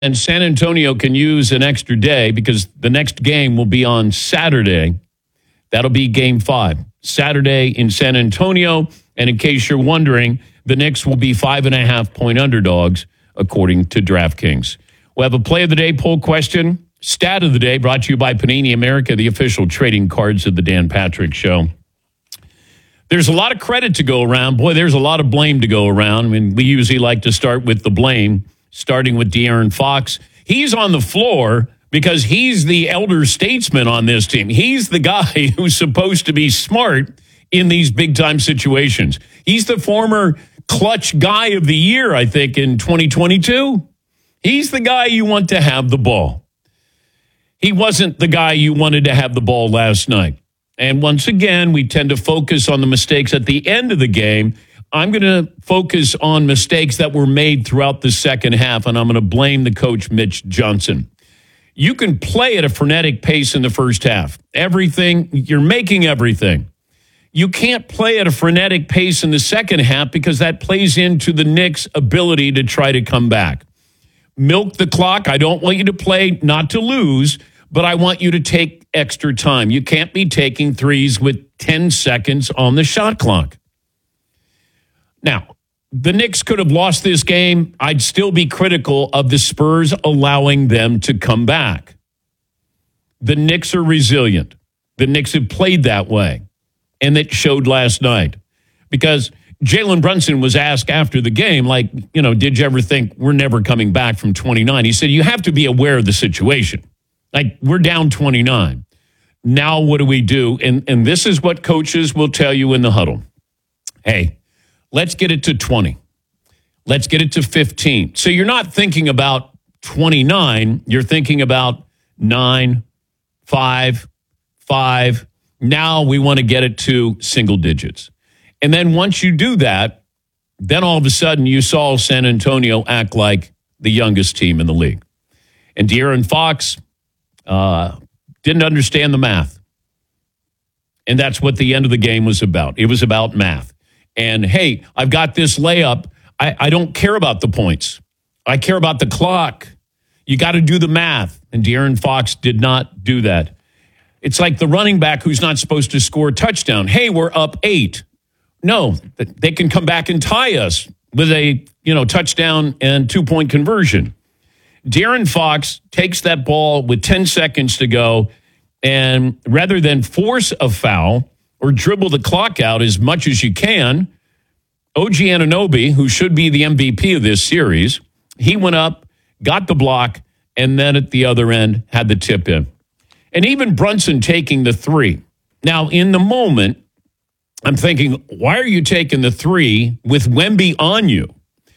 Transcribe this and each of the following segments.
And San Antonio can use an extra day because the next game will be on Saturday. That'll be game 5. Saturday in San Antonio. And in case you're wondering, the Knicks will be 5.5-point underdogs, according to DraftKings. We'll have a play of the day poll question. Stat of the day brought to you by Panini America, the official trading cards of the Dan Patrick Show. There's a lot of credit to go around. Boy, there's a lot of blame to go around. I mean, we usually like to start with the blame, starting with De'Aaron Fox. He's on the floor because he's the elder statesman on this team. He's the guy who's supposed to be smart in these big-time situations. He's the former clutch guy of the year, I think, in 2022. He's the guy you want to have the ball. He wasn't the guy you wanted to have the ball last night. And once again, we tend to focus on the mistakes at the end of the game. I'm going to focus on mistakes that were made throughout the second half, and I'm going to blame the coach, Mitch Johnson. You can play at a frenetic pace in the first half. Everything, you're making everything. You can't play at a frenetic pace in the second half because that plays into the Knicks' ability to try to come back. Milk the clock. I don't want you to play not to lose, but I want you to take extra time. You can't be taking threes with 10 seconds on the shot clock. Now, the Knicks could have lost this game. I'd still be critical of the Spurs allowing them to come back. The Knicks are resilient. The Knicks have played that way, and it showed last night. Because Jalen Brunson was asked after the game, did you ever think we're never coming back from 29? He said, you have to be aware of the situation. We're down 29. Now what do we do? And this is what coaches will tell you in the huddle. Hey, let's get it to 20. Let's get it to 15. So you're not thinking about 29. You're thinking about 9, 5, 5. Now we want to get it to single digits. And then once you do that, then all of a sudden you saw San Antonio act like the youngest team in the league. And De'Aaron Fox didn't understand the math. And that's what the end of the game was about. It was about math. And, hey, I've got this layup. I don't care about the points. I care about the clock. You got to do the math. And De'Aaron Fox did not do that. It's like the running back who's not supposed to score a touchdown. Hey, we're up 8. No, they can come back and tie us with a touchdown and 2-point conversion. De'Aaron Fox takes that ball with 10 seconds to go, and rather than force a foul or dribble the clock out as much as you can, OG Anunoby, who should be the MVP of this series, he went up, got the block, and then at the other end had the tip in. And even Brunson taking the 3. Now, in the moment, I'm thinking, why are you taking the 3 with Wemby on you?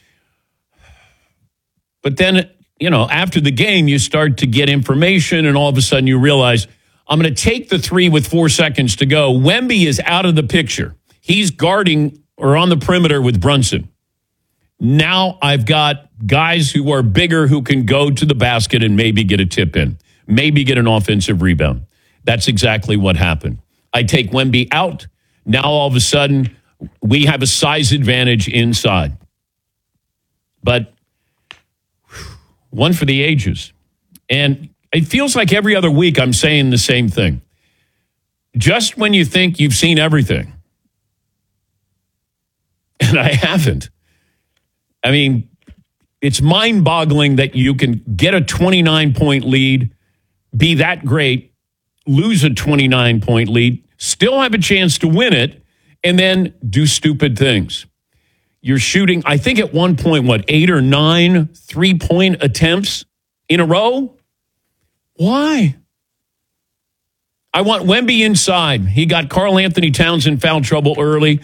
But then, after the game, you start to get information, and all of a sudden you realize, I'm going to take the 3 with 4 seconds to go. Wemby is out of the picture. He's guarding or on the perimeter with Brunson. Now I've got guys who are bigger who can go to the basket and maybe get a tip in, maybe get an offensive rebound. That's exactly what happened. I take Wemby out. Now all of a sudden we have a size advantage inside. But one for the ages. And it feels like every other week I'm saying the same thing. Just when you think you've seen everything. And I haven't. I mean, it's mind-boggling that you can get a 29-point lead, be that great, lose a 29-point lead, still have a chance to win it, and then do stupid things. You're shooting, I think at one point, 8 or 9 3-point attempts in a row? Why? I want Wemby inside. He got Karl Anthony Towns in foul trouble early.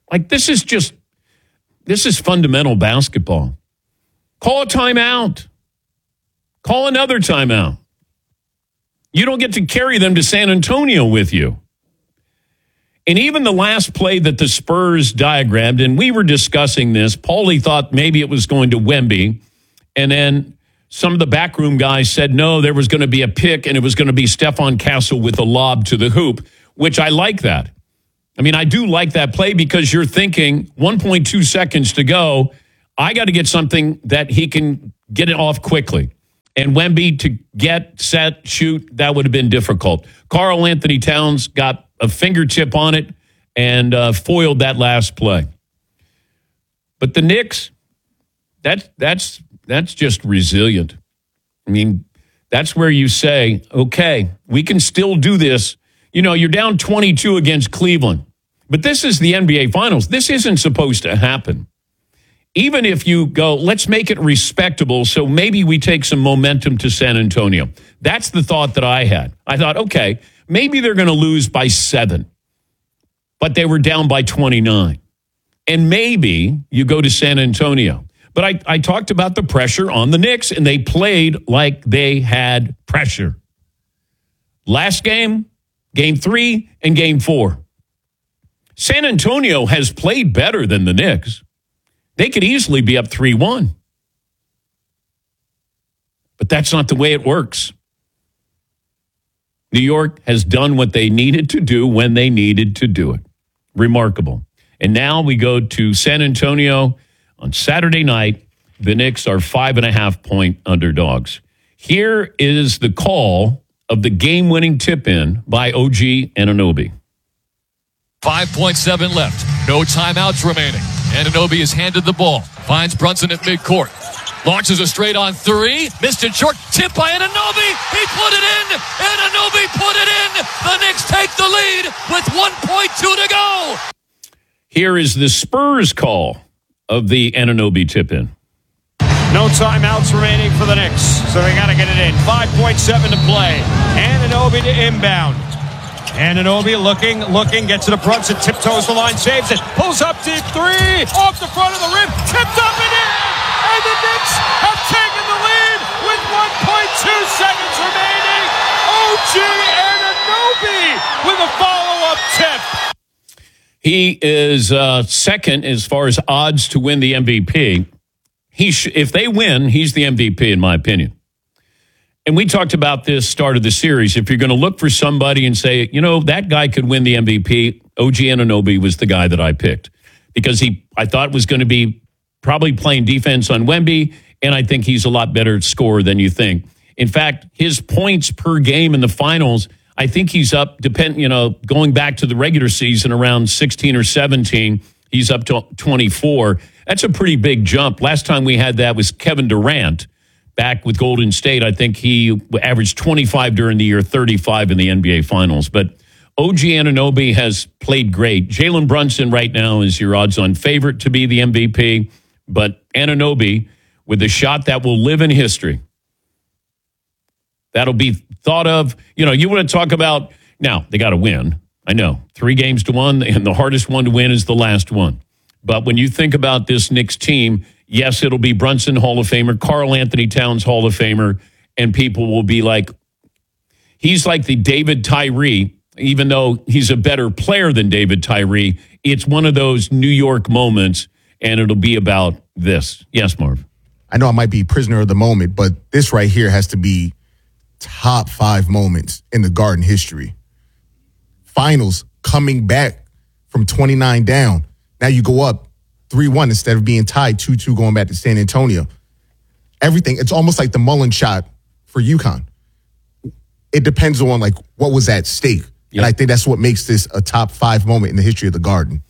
This is fundamental basketball. Call a timeout. Call another timeout. You don't get to carry them to San Antonio with you. And even the last play that the Spurs diagrammed, and we were discussing this, Paulie thought maybe it was going to Wemby, and then some of the backroom guys said no, there was going to be a pick, and it was going to be Stephon Castle with a lob to the hoop, which I like that. I mean, I do like that play because you're thinking 1.2 seconds to go. I got to get something that he can get it off quickly. And Wemby to get, set, shoot, that would have been difficult. Karl Anthony Towns got a fingertip on it and foiled that last play. But the Knicks, that's just resilient. I mean, that's where you say, okay, we can still do this. You know, you're down 22 against Cleveland. But this is the NBA Finals. This isn't supposed to happen. Even if you go, let's make it respectable, so maybe we take some momentum to San Antonio. That's the thought that I had. I thought, okay, maybe they're going to lose by 7, but they were down by 29. And maybe you go to San Antonio. But I talked about the pressure on the Knicks, and they played like they had pressure. Last game, Game 3, and Game 4. San Antonio has played better than the Knicks. They could easily be up 3-1. But that's not the way it works. New York has done what they needed to do when they needed to do it. Remarkable. And now we go to San Antonio on Saturday night. The Knicks are 5.5-point underdogs. Here is the call of the game-winning tip-in by OG Anunoby. 5.7 left. No timeouts remaining. Anunoby is handed the ball. Finds Brunson at midcourt. Launches a straight-on three. Missed it short. Tip by Anunoby. He put it in. Anunoby put it in. The Knicks take the lead with 1.2 to go. Here is the Spurs call of the Anunoby tip-in. No timeouts remaining for the Knicks, so they got to get it in. 5.7 to play. Anunoby to inbound. Anunoby looking, gets to the Brunson, tiptoes the line, saves it, pulls up deep three, off the front of the rim, tipped up and in! And the Knicks have taken the lead with 1.2 seconds remaining. OG Anunoby with a follow-up tip. He is second as far as odds to win the MVP. If they win, he's the MVP in my opinion. And we talked about this start of the series. If you're going to look for somebody and say, you know, that guy could win the MVP, OG Anunoby was the guy that I picked because I thought was going to be probably playing defense on Wemby, and I think he's a lot better scorer than you think. In fact, his points per game in the finals, I think he's up, going back to the regular season around 16 or 17, he's up to 24. That's a pretty big jump. Last time we had that was Kevin Durant. Back with Golden State, I think he averaged 25 during the year, 35 in the NBA Finals. But OG Anunoby has played great. Jalen Brunson right now is your odds-on favorite to be the MVP. But Anunoby, with a shot that will live in history, that'll be thought of. You know, you want to talk about, now, they got to win. I know, 3-1, and the hardest one to win is the last one. But when you think about this Knicks team, yes, it'll be Brunson, Hall of Famer, Karl Anthony Towns, Hall of Famer, and people will be like, he's like the David Tyree, even though he's a better player than David Tyree. It's one of those New York moments, and it'll be about this. Yes, Marv. I know I might be prisoner of the moment, but this right here has to be top 5 moments in the Garden history. Finals, coming back from 29 down. Now you go up 3-1 instead of being tied 2-2 going back to San Antonio. Everything, it's almost like the Mullen shot for UConn. It depends on like what was at stake. Yep. And I think that's what makes this a top 5 moment in the history of the Garden.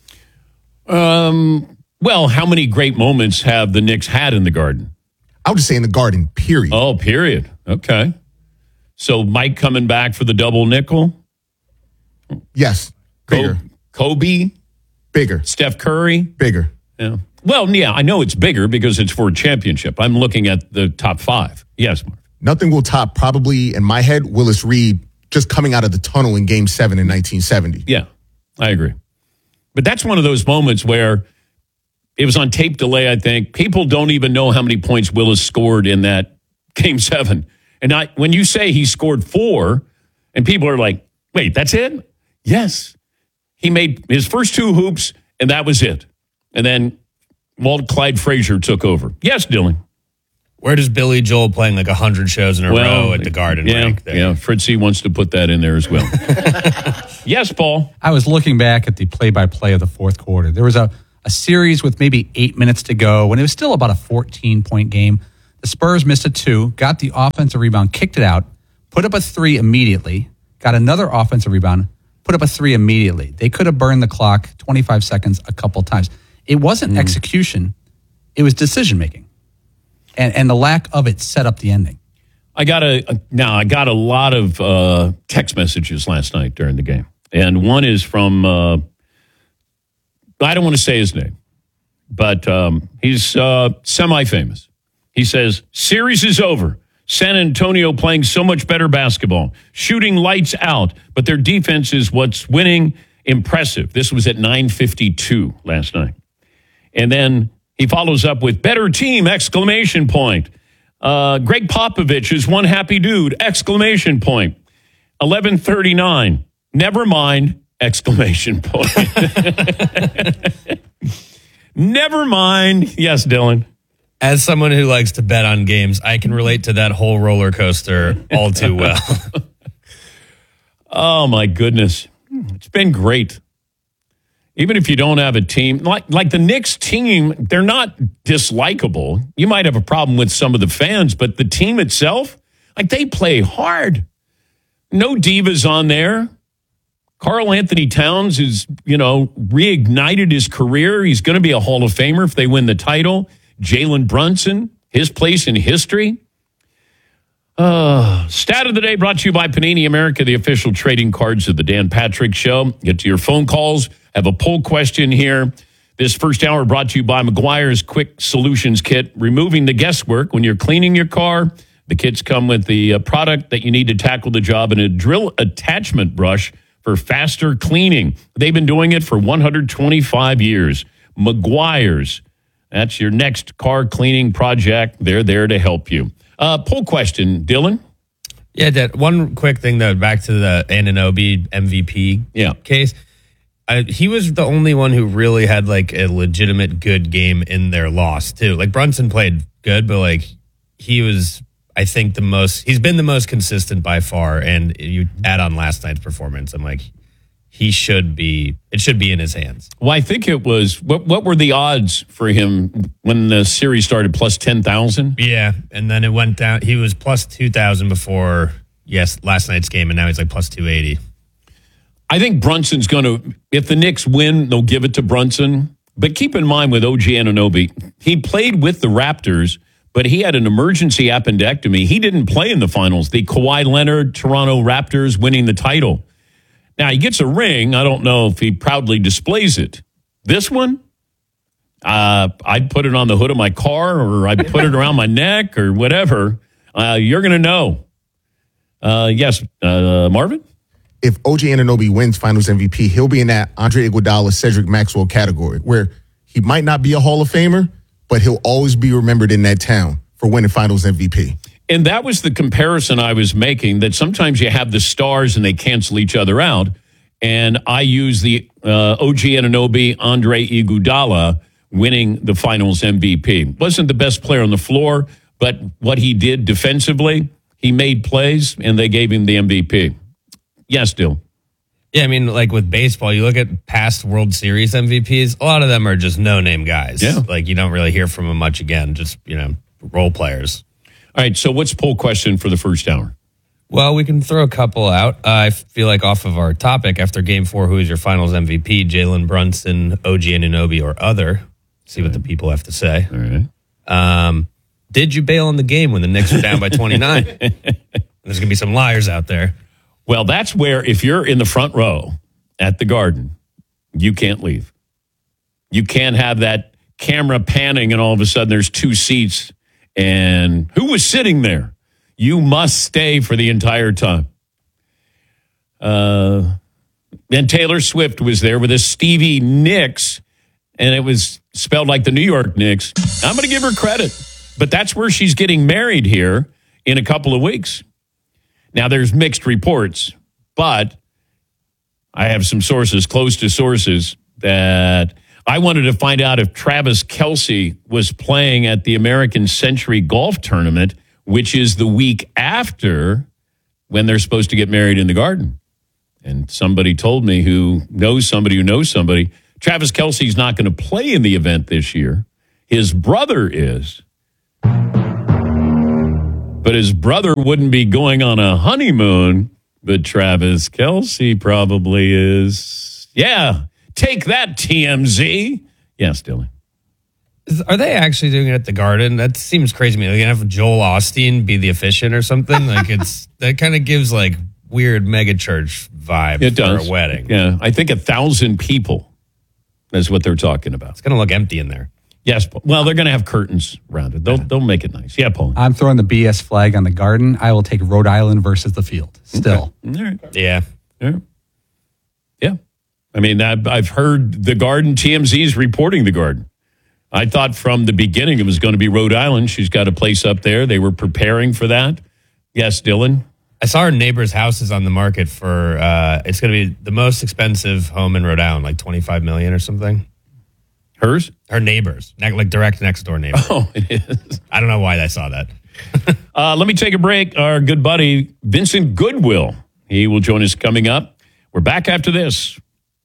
Well, how many great moments have the Knicks had in the Garden? I would just say in the Garden, period. Oh, period. Okay. So Mike coming back for the double nickel? Yes. Bigger. Kobe? Bigger. Steph Curry? Bigger. Yeah. Well, yeah, I know it's bigger because it's for a championship. I'm looking at the top 5. Yes, Mark. Nothing will top, probably, in my head, Willis Reed just coming out of the tunnel in Game 7 in 1970. Yeah, I agree. But that's one of those moments where it was on tape delay, I think. People don't even know how many points Willis scored in that Game 7. And when you say he scored 4, and people are like, wait, that's it? Yes. He made his first 2 hoops, and that was it. And then Clyde Frazier took over. Yes, Dylan. Where does Billy Joel playing like 100 shows in a row at the Garden rank there? Yeah, Fritzy wants to put that in there as well. Yes, Paul. I was looking back at the play-by-play of the fourth quarter. There was a series with maybe 8 minutes to go, when it was still about a 14-point game. The Spurs missed a 2, got the offensive rebound, kicked it out, put up a 3 immediately, got another offensive rebound, put up a 3 immediately. They could have burned the clock 25 seconds a couple times. It wasn't execution. It was decision-making. And the lack of it set up the ending. I got a lot of text messages last night during the game. And one is from, I don't want to say his name, but he's semi-famous. He says, series is over. San Antonio playing so much better basketball. Shooting lights out, but their defense is what's winning. Impressive. This was at 9:52 last night. And then he follows up with better team, exclamation point. Greg Popovich is one happy dude, exclamation point. 11:39. Never mind, exclamation point. Never mind. Yes, Dylan. As someone who likes to bet on games, I can relate to that whole roller coaster all too well. Oh, my goodness. It's been great. Even if you don't have a team, like the Knicks team, they're not dislikable. You might have a problem with some of the fans, but the team itself, like they play hard. No divas on there. Karl Anthony Towns is, reignited his career. He's going to be a Hall of Famer if they win the title. Jalen Brunson, his place in history. Stat of the day brought to you by Panini America, the official trading cards of the Dan Patrick Show. Get to your phone calls. Have a poll question here. This first hour brought to you by Meguiar's Quick Solutions Kit, removing the guesswork when you're cleaning your car. The kits come with the product that you need to tackle the job and a drill attachment brush for faster cleaning. They've been doing it for 125 years. Meguiar's. That's your next car cleaning project. They're there to help you. Poll question, Dylan? Yeah, Dad, one quick thing, though, back to the Anunoby MVP case. He was the only one who really had, a legitimate good game in their loss, too. Brunson played good, but, he was, I think, he's been the most consistent by far, and you add on last night's performance, I'm like, it should be in his hands. Well, I think it was, what were the odds for him when the series started, plus 10,000? Yeah, and then it went down. He was plus 2,000 before, last night's game, and now he's plus 280. I think Brunson's going to, if the Knicks win, they'll give it to Brunson. But keep in mind with OG Anunoby, he played with the Raptors, but he had an emergency appendectomy. He didn't play in the finals. The Kawhi Leonard, Toronto Raptors winning the title. Now, he gets a ring. I don't know if he proudly displays it. This one, I'd put it on the hood of my car or I'd put it around my neck or whatever. You're going to know. Yes, Marvin? If OG Anunoby wins Finals MVP, he'll be in that Andre Iguodala, Cedric Maxwell category where he might not be a Hall of Famer, but he'll always be remembered in that town for winning Finals MVP. And that was the comparison I was making, that sometimes you have the stars and they cancel each other out. And I use the OG Anunoby, Andre Iguodala winning the Finals MVP. Wasn't the best player on the floor, but what he did defensively, he made plays, and they gave him the MVP. Yes, Dill. Yeah, I mean, with baseball, you look at past World Series MVPs, a lot of them are just no-name guys. Yeah. You don't really hear from them much again, just, role players. All right, so what's poll question for the first hour? Well, we can throw a couple out. I feel like off of our topic, after Game 4, who is your Finals MVP? Jalen Brunson, OG Anunoby, or other? See what the people have to say. All right. Did you bail on the game when the Knicks were down by 29? There's going to be some liars out there. Well, that's where, if you're in the front row at the Garden, you can't leave. You can't have that camera panning and all of a sudden there's two seats and who was sitting there? You must stay for the entire time. And Taylor Swift was there with a Stevie Nicks, and it was spelled like the New York Knicks. I'm going to give her credit. But that's where she's getting married here in a couple of weeks. Now, there's mixed reports, but I have some sources, close to sources, that I wanted to find out if Travis Kelce was playing at the American Century Golf Tournament, which is the week after when they're supposed to get married in the Garden. And somebody told me who knows somebody, Travis Kelce's not going to play in the event this year. His brother is. But his brother wouldn't be going on a honeymoon, but Travis Kelce probably is. Yeah, take that, TMZ. Yes, Dylan. Are they actually doing it at the Garden? That seems crazy to me. They're gonna have Joel Osteen be the officiant or something. Like that kind of gives like weird mega church vibe It for does. a wedding. Yeah, I think 1,000 people is what they're talking about. It's gonna look empty in there. Yes, well, they're going to have curtains around it. They'll make it nice. Yeah, Paul. I'm throwing the BS flag on the Garden. I will take Rhode Island versus the field. Still. Okay. All right. Yeah. Yeah. I mean, I've heard the Garden, TMZ's reporting the Garden. I thought from the beginning it was going to be Rhode Island. She's got a place up there. They were preparing for that. Yes, Dylan? I saw her neighbor's house is on the market for, it's going to be the most expensive home in Rhode Island, like $25 million or something. Hers? Her neighbors, like direct next door neighbor. Oh, it is. I don't know why I saw that. Let me take a break. Our good buddy, Vincent Goodwill, he will join us coming up. We're back after this.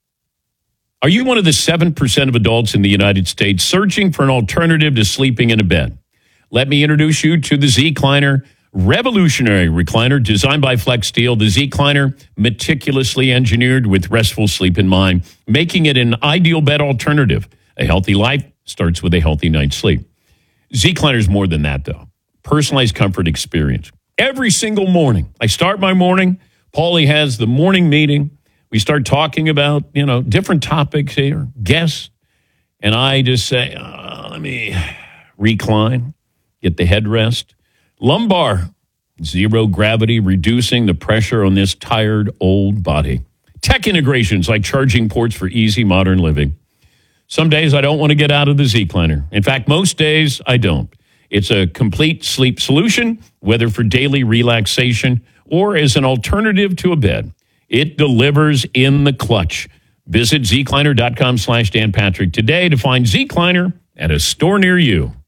Are you one of the 7% of adults in the United States searching for an alternative to sleeping in a bed? Let me introduce you to the Z-Cliner, revolutionary recliner designed by Flex Steel. The Z-Cliner, meticulously engineered with restful sleep in mind, making it an ideal bed alternative. A healthy life starts with a healthy night's sleep. Z-Cliner is more than that, though. Personalized comfort experience. Every single morning, I start my morning. Paulie has the morning meeting. We start talking about, different topics here, guests. And I just say, let me recline, get the headrest. Lumbar, zero gravity, reducing the pressure on this tired old body. Tech integrations like charging ports for easy modern living. Some days I don't want to get out of the Z-Cliner. In fact, most days I don't. It's a complete sleep solution, whether for daily relaxation or as an alternative to a bed. It delivers in the clutch. Visit zcliner.com/Dan Patrick today to find Z-Cliner at a store near you.